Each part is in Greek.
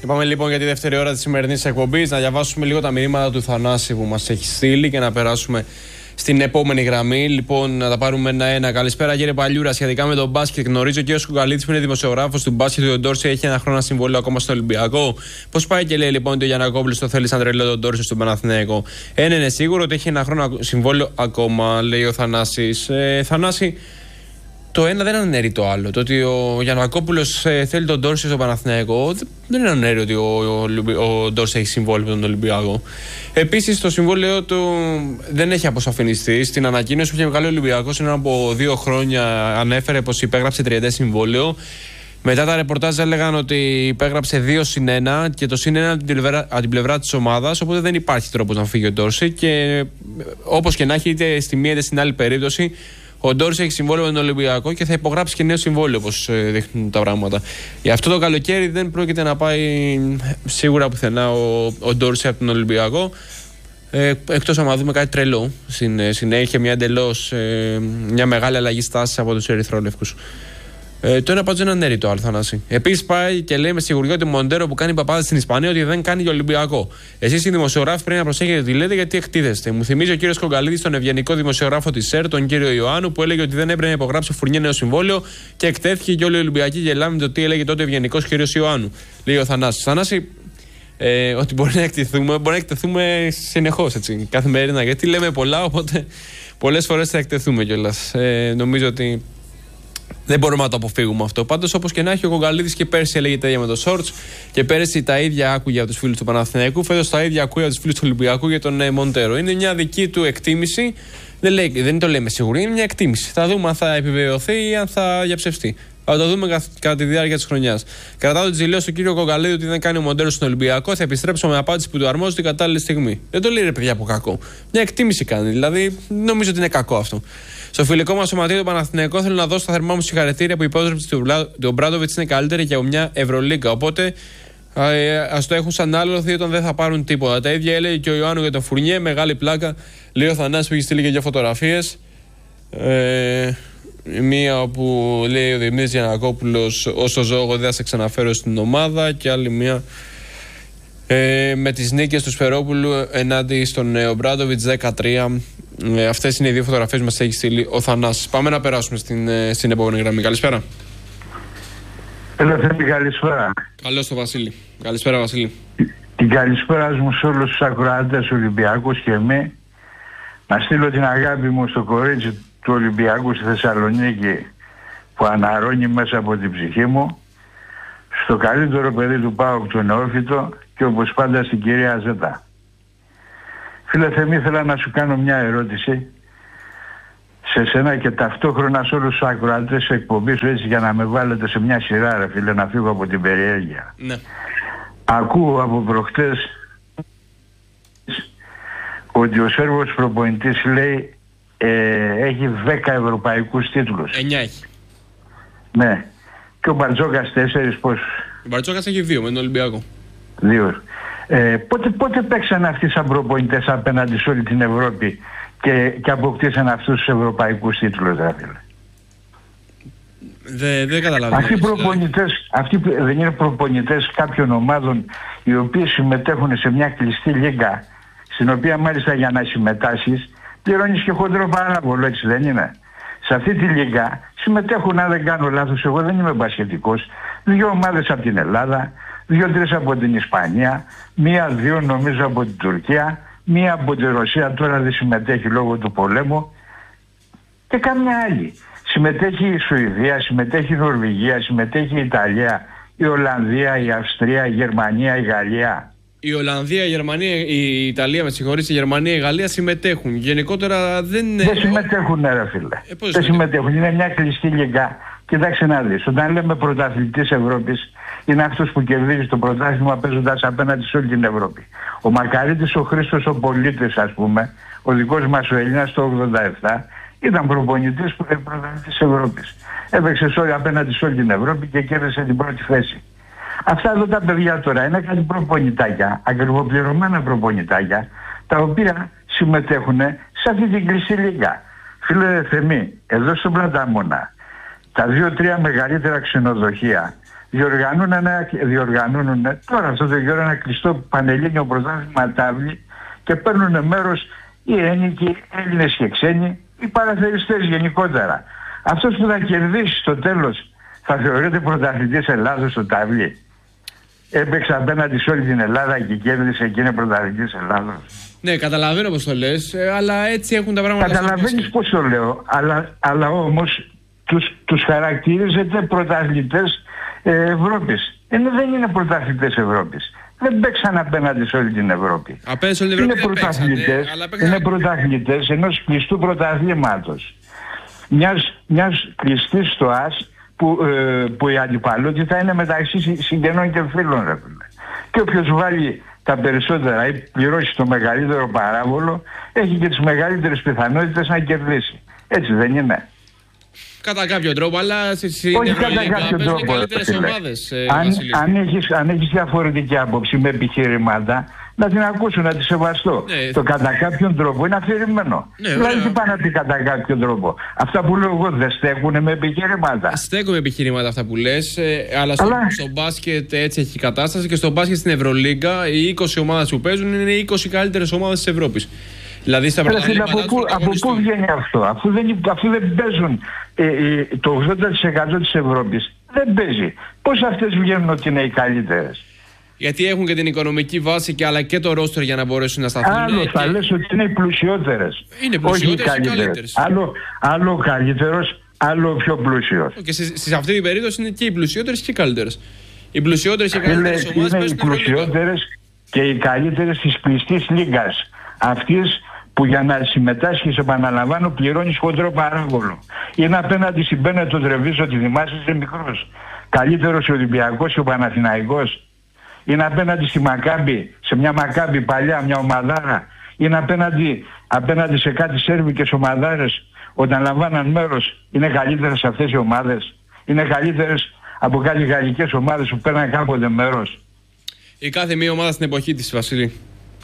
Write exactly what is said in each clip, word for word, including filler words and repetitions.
Πάμε λοιπόν για τη δεύτερη ώρα της σημερινής εκπομπής να διαβάσουμε λίγο τα μηνύματα του Θανάση που μας έχει στείλει και να περάσουμε στην επόμενη γραμμή. Λοιπόν, να τα πάρουμε ένα-ένα. Καλησπέρα κύριε Παλιούρα. Σχετικά με τον μπάσκετ, γνωρίζω ο κύριος Κουκαλίδης που είναι δημοσιογράφος του μπάσκετ του Ντόρση έχει ένα χρόνο συμβόλαιο ακόμα στο Ολυμπιακό. Πώς πάει και λέει λοιπόν ότι ο Γιαννακόπουλος το θέλει σαν τρελό τον Ντόρση στον Παναθηναϊκό? Ένα είναι σίγουρο ότι έχει ένα χρόνο συμβόλαιο ακόμα, λέει ο Θανάσης. Ε, Θανάση, το ένα δεν αναιρεί το άλλο. Το ότι ο Γιαννακόπουλος ε, θέλει τον Ντόρση στο Παναθηναϊκό δεν αναιρεί ότι ο, ο, ο, ο Ντόρση έχει συμβόλαιο με τον Ολυμπιακό. Επίσης, το συμβόλαιο του δεν έχει αποσαφινιστεί. Στην ανακοίνωση που είχε βγάλει ο Ολυμπιακός είναι από δύο χρόνια ανέφερε πως υπέγραψε τριετές συμβόλαιο. Μετά τα ρεπορτάζ έλεγαν ότι υπέγραψε δύο συν ένα και το συν ένα από την πλευρά, από την πλευρά της ομάδας. Οπότε δεν υπάρχει τρόπος να φύγει ο Ντόρση. Και όπως και να έχει, είτε στη μία είτε στην άλλη περίπτωση, ο Ντόρση έχει συμβόλαιο με τον Ολυμπιακό και θα υπογράψει και νέο συμβόλαιο, όπως δείχνουν τα πράγματα. Για αυτό το καλοκαίρι δεν πρόκειται να πάει σίγουρα πουθενά ο, ο Ντόρση από τον Ολυμπιακό. Ε, εκτός άμα δούμε κάτι τρελό στην συνέχεια, μια εντελώς ε, μια μεγάλη αλλαγή στάσης από τους ερυθρόλευκους. Ε, το ένα πάντως δεν αναιρεί το άλλο, Θανάση. Επίσης πάει και λέει με σιγουριά ότι ο Μοντέρο που κάνει παπάδες στην Ισπανία ότι δεν κάνει για Ολυμπιακό. Εσείς οι δημοσιογράφοι πρέπει να προσέχετε τι λέτε γιατί εκτίθεστε. Μου θυμίζει ο κύριος Κογκαλίδης τον ευγενικό δημοσιογράφο της ΣΕΡ, τον κύριο Ιωάννου, που έλεγε ότι δεν έπρεπε να υπογράψει ο Φουρνιέ νέο συμβόλαιο και εκτέθηκε και όλοι οι Ολυμπιακοί γελάμε το τι έλεγε τότε ο ευγενικός κύριος Ιωάννου. Λέει ο Θανάσης. Θανάση, ε, ότι μπορεί να εκτεθούμε, μπορεί να εκτεθούμε συνεχώς έτσι, καθημερινά. Γιατί λέμε πολλά, οπότε πολλές φορές θα εκτεθούμε κιόλας. Ε, νομίζω ότι δεν μπορούμε να το αποφύγουμε αυτό. Πάντως, όπως και να έχει, ο Κογκαλίδης και πέρσι έλεγε τα ίδια με το Shorts και πέρσι τα ίδια άκουγε από τους φίλους του Παναθηναϊκού. Φέτος τα ίδια ακούει από τους φίλους του Ολυμπιακού για τον ε, Μοντέρο. Είναι μια δική του εκτίμηση. Δεν, λέει, δεν το λέμε σίγουρα, είναι μια εκτίμηση. Θα δούμε αν θα επιβεβαιωθεί ή αν θα διαψευστεί. Θα το δούμε κα, κατά τη διάρκεια της χρονιάς. Κρατάω τη ζηλέω στον κύριο Κογκαλίδη ότι δεν κάνει ο Μοντέρο στον Ολυμπιακό. Θα επιστρέψω με απάντηση που του αρμόζει την κατάλληλη στιγμή. Δεν το λέει ρε παιδιά από κακό. Μια εκτίμηση κάνει. Δηλαδή, νομίζω ότι είναι κακό αυτό. Στο φιλικό μας σωματείο του Παναθηναϊκού θέλω να δώσω τα θερμά μου συγχαρητήρια που η υπόθεση του Ομπράντοβιτς είναι καλύτερη για μια Ευρωλίγκα. Οπότε ας το έχουν σαν άλοθη όταν δεν θα πάρουν τίποτα. Τα ίδια έλεγε και ο Ιωάννου για τον Φουρνιέ. Μεγάλη πλάκα. Λέει ο Θανάσης που έχει στείλει και δύο φωτογραφίες. Ε, μία που λέει ο Δημήτρης Γιαννακόπουλος όσο ζω εγώ δεν θα σε ξαναφέρω στην ομάδα. Και άλλη μία ε, με τις νίκες του Σφερόπουλου ενάντια στον Ομπράντοβιτς δέκα τρία. Ε, αυτές είναι οι δύο φωτογραφίες που μας έχει στείλει ο Θανάσης. Πάμε να περάσουμε στην, στην επόμενη γραμμή. Καλησπέρα. Ελεύθερη, καλησπέρα. Καλώς το Βασίλη. Καλησπέρα Βασίλη. Την καλησπέρα μου σε όλους τους ακροατές Ολυμπιακούς και εμεί. Να στείλω την αγάπη μου στο κορίτσι του Ολυμπιακού στη Θεσσαλονίκη που αναρρώνει μέσα από την ψυχή μου, στο καλύτερο παιδί του ΠΑΟΚ, τον Νεόφυτο, και όπως πάντα στην κυρία Ζέτα. Φίλε Θεμή, ήθελα να σου κάνω μια ερώτηση σε σένα και ταυτόχρονα σε όλους τους ακροατές εκπομπής σου, έτσι για να με βάλετε σε μια σειρά ρε φίλε, να φύγω από την περιέργεια. Ναι. Ακούω από προχτές ότι ο Σέρβος προπονητής λέει ε, έχει δέκα ευρωπαϊκούς τίτλους. εννιά έχει. Ναι. Και ο Μπαρτζόκας τέσσερις πώς? Ο Μπαρτζόκας έχει δύο με τον Ολυμπιακό. Δύο. Ε, πότε, πότε παίξαν αυτοί σαν προπονητές απέναντι σε όλη την Ευρώπη και, και αποκτήσαν αυτούς τους ευρωπαϊκούς τίτλους, δηλαδή? Δεν δε καταλαβαίνω. Αυτοί, προπονητές, αυτοί δεν είναι προπονητές κάποιων ομάδων οι οποίοι συμμετέχουν σε μια κλειστή λίγα, στην οποία μάλιστα για να συμμετάσχεις πληρώνεις και χοντρό παράβολο, έτσι δεν είναι? Σε αυτή τη λίγα συμμετέχουν, αν δεν κάνω λάθος, εγώ δεν είμαι μπασκετικός, δύο ομάδες από την Ελλάδα, δύο-τρεις από την Ισπανία, μία-δύο νομίζω από την Τουρκία, μία από τη Ρωσία, τώρα δεν συμμετέχει λόγω του πολέμου, και κάμια άλλη. Συμμετέχει η Σουηδία, συμμετέχει η Νορβηγία, συμμετέχει η Ιταλία, η Ολλανδία, η Αυστρία, η Γερμανία, η Γαλλία. Η Ολλανδία, η Γερμανία, η Ιταλία, με συγχωρείς, η Γερμανία, η Γαλλία συμμετέχουν. Γενικότερα δεν... Δεν συμμετέχουν, ρε φίλε. Ε, δεν δεν συμμετέχουν. Είναι μια κλειστή λίγα. Κοιτάξτε να δεις. Όταν λέμε πρωταθλητής Ευρώπης, είναι αυτός που κερδίζει το πρωτάθλημα παίζοντας απέναντι σε όλη την Ευρώπη. Ο Μακαρίτης, ο Χρήστος, ο Πολίτης, ας πούμε, ο δικός μας ο Έλληνας το ογδόντα επτά, ήταν προπονητής πρωταθλητής Ευρώπης. Έπαιξε όλη, απέναντι σε όλη την Ευρώπη και κέρδισε την πρώτη θέση. Αυτά εδώ τα παιδιά τώρα είναι κάτι προπονητάκια, ακριβοπληρωμένα προπονητάκια, τα οποία συμμετέχουν σε αυτή την κλειστή λίγα. Φίλε Θεμή, εδώ στον Πλαταμόνα, τα δύο-τρία μεγαλύτερα ξενοδοχεία διοργανώνουν, ένα, διοργανώνουν τώρα αυτό το γύρο ένα κλειστό πανελλήνιο πρωτάθλημα τάβλη και παίρνουν μέρος οι ένικοι, Έλληνες και ξένοι, οι παραθεριστές γενικότερα. Αυτός που θα κερδίσει στο τέλος θα θεωρείται πρωταθλητής Ελλάδος στο τάβλι. Έπαιξε απέναντι σε όλη την Ελλάδα και κέρδισε και είναι πρωταθλητής Ελλάδος. Ναι, καταλαβαίνω πώς το λες, αλλά έτσι έχουν τα πράγματα. Καταλαβαίνεις πώς το λέω, αλλά, αλλά όμως τους, τους χαρακτηρίζεται πρωταθλητές ε, Ευρώπης. Ενώ δεν είναι πρωταθλητές Ευρώπης. Δεν παίξαν απέναντι σε όλη την Ευρώπη. Απέναντι σε όλη την Ευρώπη είναι πρωταθλητές, είναι πρωταθλητές ενός κλειστού πρωταθλήματος. Μιας, μιας κλειστής στοάς που, ε, που η αντιπαλότητα είναι μεταξύ συγγενών και φίλων. Ρε. Και όποιος βάλει τα περισσότερα ή πληρώσει το μεγαλύτερο παράβολο έχει και τις μεγαλύτερες πιθανότητες να κερδίσει. Έτσι δεν είναι? Κατά κάποιο τρόπο, αλλά στην Ευρωλίγκα παίζουν οι καλύτερες ομάδες. Ε, αν, αν, έχεις, αν έχεις διαφορετική άποψη με επιχειρήματα, να την ακούσω, να τη σεβαστώ. Ναι. Το κατά κάποιον τρόπο είναι αφηρημένο. Ναι, δηλαδή τι πάνε να πει κατά κάποιον τρόπο? Αυτά που λέω εγώ δεν στέκουν με επιχειρήματα? Στέκουν με επιχειρήματα αυτά που λες, ε, αλλά στο, αλλά στο μπάσκετ έτσι έχει κατάσταση και στο μπάσκετ στην Ευρωλίγκα οι είκοσι ομάδες που παίζουν είναι οι είκοσι καλύτερες ομάδες της Ευρώπης. Δηλαδή στα πρωταθλήματα από, πού, από πού βγαίνει αυτό? Αφού δεν, αφού δεν παίζουν ε, ε, το ογδόντα τοις εκατό της Ευρώπης δεν παίζει. Πώς αυτές βγαίνουν ότι είναι οι καλύτερες? Γιατί έχουν και την οικονομική βάση και αλλά και το ρόστερ για να μπορέσουν να σταθούν. Άλλο θα και... λες ότι είναι οι πλουσιότερες. Είναι πλουσιότερες και καλύτερες. Άλλο, άλλο καλύτερος, άλλο πιο πλούσιος. Και σε, σε αυτή την περίπτωση είναι και οι πλουσιότερες και οι καλύτερες. Οι πλουσιότερες και οι καλύτερες ομάδες είναι οι πλουσιότερες και οι καλύτερες της κλειστής λίγκας. Αυτής που για να συμμετάσχεις, επαναλαμβάνω, πληρώνεις χοντρό παράβολο. Είναι απέναντι στην Πένετο Τρεβίζο, τη θυμάσαι, είσαι μικρός. Καλύτερος ο Ολυμπιακός και ο Παναθηναϊκός. Είναι απέναντι στη Μακάμπη, σε μια Μακάμπη παλιά, μια ομαδάρα. Είναι απέναντι, απέναντι σε κάτι σέρβικες ομαδάρες. Όταν λαμβάναν μέρος, είναι καλύτερες αυτές οι ομάδες? Είναι καλύτερες από κάτι γαλλικές ομάδες που παίρναν κάποτε μέρος? Η κάθε μία ομάδα στην εποχή της, Βασίλη.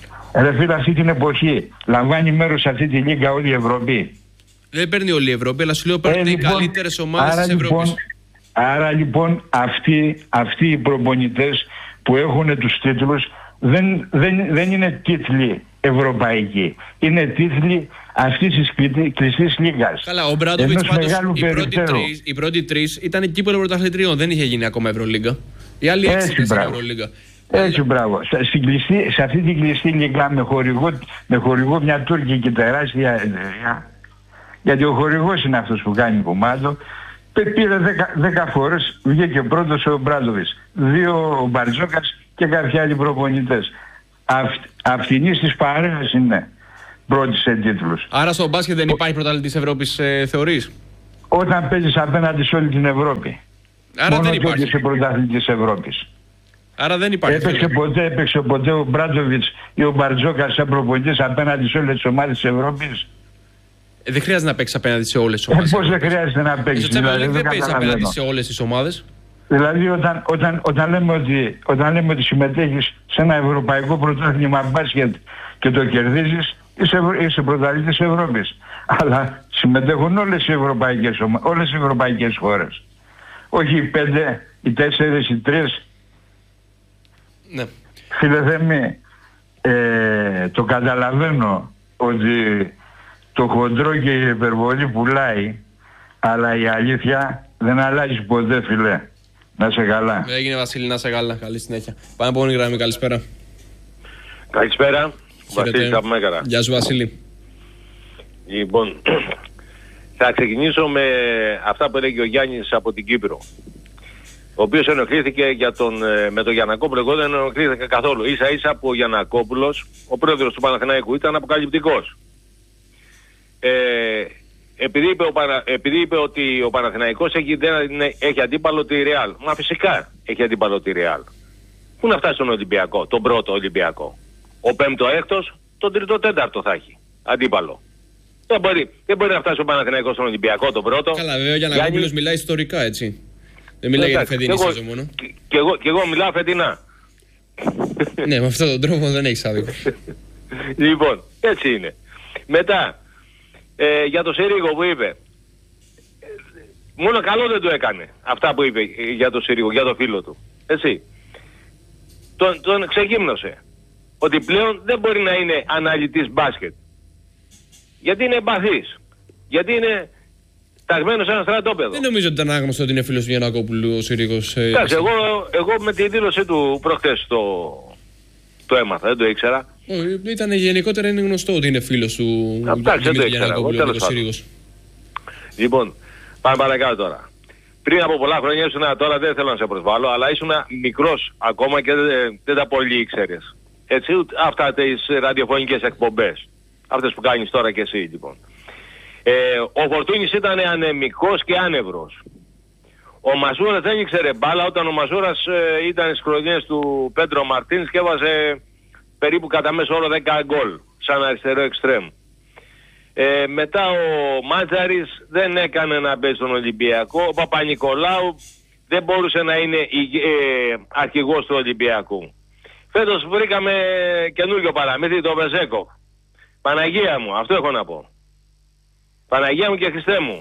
Ρε φίλε, αυτή την εποχή λαμβάνει μέρος σε αυτή τη λίγα όλη η Ευρώπη? Δεν παίρνει όλη η Ευρώπη, αλλά σου λέω παίρνουν ε, λοιπόν, οι καλύτερες ομάδες της Ευρώπης. Λοιπόν, άρα λοιπόν αυτοί, αυτοί οι προπονητές που έχουν τους τίτλους δεν, δεν, δεν είναι τίτλοι ευρωπαϊκοί. Είναι τίτλοι αυτής της κλειστής λίγας. Καλά, ο Μπράντοβιτς πάντως οι πρώτοι, τρεις, οι πρώτοι τρεις ήταν κύπελλο πρωταθλητριών, δεν είχε γίνει ακόμα Ευρωλίγκα. Οι άλλοι έξι ήταν στην Ευρωλίγκα. Έτσι, μπράβο. Στην κλειστή, σε αυτή την κλειστή λίγα με χορηγό, με χορηγό μια τουρκική τεράστια εταιρεία, γιατί ο χορηγός είναι αυτός που κάνει κομμάτο, πήρε δέκα φορές, βγήκε πρώτος ο Μπράντοβιτς, δύο ο Μπαρτζόκας και κάποιοι άλλοι προπονητές. Αυτ, αυτινής της παρέας είναι πρώτη σε τίτλους. Άρα στο μπάσκετ δεν υπάρχει πρωταθλητής Ευρώπης, ε, θεωρείς? Όταν παίζεις απέναντι σε όλη την Ευρώπη. Άρα μόνο δεν υπάρχει. Μόνο σε πρωταθλητής Ευρώπης. Άρα δεν υπάρχει. Έπαιξε ποτέ, έπαιξε ποτέ ο Μπράντοβιτς ή ο Μπαρτζόκας σαν προπονητής απέναντι σε όλες τις ομάδες της Ευρώπης? Ε, δεν χρειάζεται να παίξει απέναντι σε όλες τις ομάδες. Ε, πώς δεν χρειάζεται να παίξει? Δηλαδή, δεν παίζει απέναντι σε όλες τις ομάδες. Δηλαδή όταν, όταν, όταν, λέμε ότι, όταν λέμε ότι συμμετέχεις σε ένα ευρωπαϊκό πρωτάθλημα μπάσκετ και το κερδίζεις, είσαι, είσαι πρωταθλητής της Ευρώπης. Αλλά συμμετέχουν όλες οι ευρωπαϊκές, όλες οι ευρωπαϊκές χώρες. Όχι οι πέντε, οι τέσσερις, οι τρεις. Ναι. Φίλε Θέμη, ε, το καταλαβαίνω ότι το χοντρό και η υπερβολή πουλάει, αλλά η αλήθεια δεν αλλάζει ποτέ, φίλε. Να σε καλά. Έγινε, Βασίλη, να σε καλά. Καλή συνέχεια. Πάμε από γραμμή, καλησπέρα. Καλησπέρα. Βασίλη από Μέγαρα. Γεια σου, Βασίλη. Λοιπόν, θα ξεκινήσω με αυτά που έλεγε ο Γιάννης από την Κύπρο, ο οποίος ενοχλήθηκε για τον, με τον Γιαννακόπουλο. Εγώ δεν ενοχλήθηκα καθόλου. Ίσα ίσα που ο Γιαννακόπουλος, ο πρόεδρος του Παναθηναϊκού, ήταν αποκαλυπτικός. Ε, επειδή, είπε ο Πανα... επειδή είπε ότι ο Παναθηναϊκός έχει, δεν... έχει αντίπαλο τη Ρεάλ. Μα φυσικά έχει αντίπαλο τη Ρεάλ. Πού να φτάσει στον Ολυμπιακό, τον πρώτο Ολυμπιακό? Ο πέμπτο έκτος, τον τρίτο τέταρτο θα έχει αντίπαλο. Δεν μπορεί, δεν μπορεί να φτάσει ο Παναθηναϊκός στον Ολυμπιακό τον πρώτο. Καλά, βέβαια, για να Γιάννη... μιλάει ιστορικά, έτσι. Δεν μιλάει για φετινή σεζόν μόνο. Και, και, εγώ, και εγώ μιλάω φετινά. Ναι, με αυτόν τον τρόπο δεν έχεις άδικο. Λοιπόν, έτσι είναι. Μετά, ε, για το Σερίγο που είπε, μόνο καλό δεν το έκανε αυτά που είπε για τον Συρίγο, για τον φίλο του. Έτσι. Τον, τον ξεκύμνωσε. Ότι πλέον δεν μπορεί να είναι αναλυτής μπάσκετ. Γιατί είναι εμπαθής. Γιατί είναι ταγμένος σε ένα στρατόπεδο. Δεν νομίζω ότι ήταν άγνωστο ότι είναι φίλος του Γιαννακόπουλου ο Συρίγος. Εντάξει, εγώ, εγώ με τη δήλωσή του προχθές το, το έμαθα, δεν το ήξερα. Όχι, ήταν γενικότερα είναι γνωστό ότι είναι φίλος του Γιαννακόπουλου ο Συρίγος. Λοιπόν, πάμε παρακάτω τώρα. Πριν από πολλά χρόνια ήσουν, τώρα δεν θέλω να σε προσβάλλω, αλλά ήσουν μικρός ακόμα και δεν, δεν τα πολύ ήξερες. Έτσι, αυτά τις ραδιοφωνικές εκπομπές. Αυτές που κάνεις τώρα και εσύ λοιπόν. Ε, ο Φορτούνης ήταν ανεμικός και άνευρος. Ο Μασούρας δεν ήξερε μπάλα όταν ο Μασούρας ε, ήταν στις χρονιές του Πέντρο Μαρτίνς και έβαζε περίπου κατά μέσο όρο δέκα γκολ σαν αριστερό εξτρέμ. Ε, μετά ο Μάτζαρης δεν έκανε να μπει στον Ολυμπιακό. Ο Παπα-Νικολάου δεν μπορούσε να είναι ε, αρχηγός του Ολυμπιακού. Φέτος βρήκαμε καινούργιο παραμύθι, το Βεζέκοφ. Παναγία μου, αυτό έχω να πω. Παναγία μου και Χριστέ μου.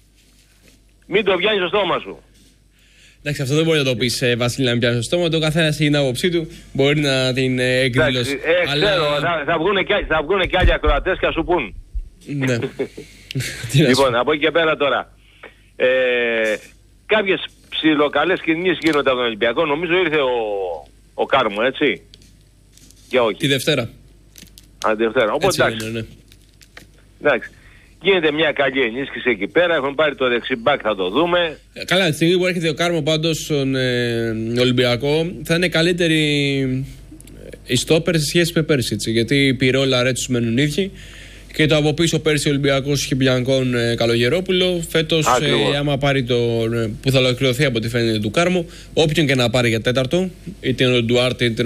Μην το πιάνεις στο στόμα σου. Εντάξει, αυτό δεν μπορεί να το πεις, ε, Βασίλη, να μην πιάνει στο στόμα. Το καθένα έχει την άποψή του, μπορεί να την ε, εκδηλώσει. Ε, αλλά... ξέρω, θα, θα, βγουν και, θα βγουν και άλλοι ακροατές και θα σου πούν. Ναι. Λοιπόν, από εκεί και πέρα τώρα. Ε, κάποιες ψιλοκαλές κινήσεις γίνονται από τον Ολυμπιακό. Νομίζω ήρθε ο, ο Κάρμο, έτσι. Και όχι. Τη Δευτέρα. Α, τη Δευτέρα. Οπότε έτσι εντάξει. Είναι, ναι. Εντάξει. Γίνεται μια καλή ενίσχυση εκεί πέρα. Έχουν πάρει το δεξιμπάκ, θα το δούμε. Ε, καλά, τη στιγμή που έρχεται ο Κάρμο πάντως στον ε, Ολυμπιακό, θα είναι καλύτερη η στόπερ σε σχέση με πέρσι. Έτσι, γιατί οι Πυρόλα Ρέτσους μένουν ίδιοι. Και το από πίσω πέρσι ο Ολυμπιακός Χιμπιανκών ε, Καλογερόπουλο. Φέτος, ε, άμα πάρει το. Ε, που θα ολοκληρωθεί από ό,τι φαίνεται του Κάρμο, όποιον και να πάρει για τέταρτο, είτε είναι ο Ντουάρτε είτε